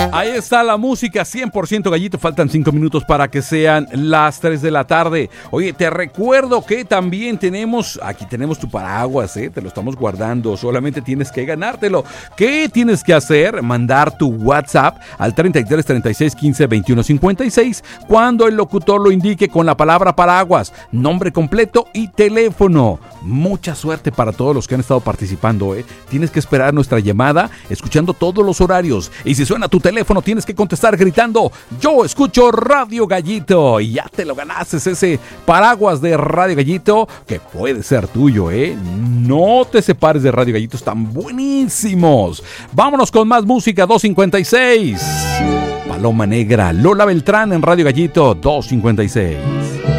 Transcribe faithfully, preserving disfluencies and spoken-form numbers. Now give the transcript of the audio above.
Ahí está la música cien por ciento Gallito. Faltan cinco minutos para que sean las tres de la tarde. Oye, te recuerdo que también tenemos, aquí tenemos tu paraguas, ¿eh? Te lo estamos guardando. Solamente tienes que ganártelo. ¿Qué tienes que hacer? Mandar tu WhatsApp al treinta y tres, treinta y seis, quince, veintiuno, cincuenta y seis cuando el locutor lo indique con la palabra paraguas, nombre completo y teléfono. Mucha suerte para todos los que han estado participando, ¿eh? Tienes que esperar nuestra llamada, escuchando todos los horarios. Y si suena tu teléfono, tienes que contestar gritando: yo escucho Radio Gallito. Y ya te lo ganaste, ese paraguas de Radio Gallito, que puede ser tuyo, ¿eh? No te separes de Radio Gallito, están buenísimos. Vámonos con más música. Dos cincuenta y seis. Paloma Negra, Lola Beltrán en Radio Gallito. Dos cincuenta y seis.